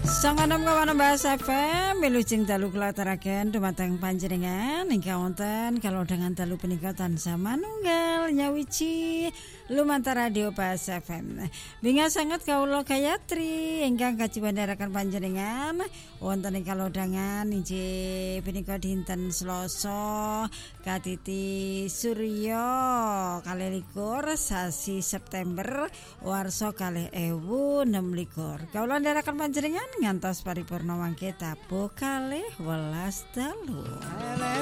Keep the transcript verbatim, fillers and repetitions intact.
Sanganem kawan bahasa F M wilujeng dalu kelataraken dumateng panjenengan ingkang wonten kalodhangan dalu punika tansah manunggal nyawiji lumantar radio bahasa F M. Bingah sanget kawula Gayatri ingkang kajiwandharaken panjenengan wonten ing kalodhangan inggih punika dinten Selasa Katiti Surya kalih likur sasi September warsa kalih ewu enem likur. Kawula ndharaken panjenengan ngantos paripurna mangke tabuh kalih welas dalu.